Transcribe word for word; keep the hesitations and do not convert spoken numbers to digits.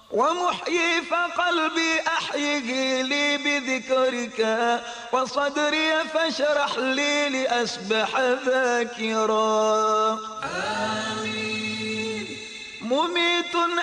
ومحيي فقلبي أحيه لي بذكرك، وصدري فاشرح لي لأسبح ذاكرا. آمين. مميت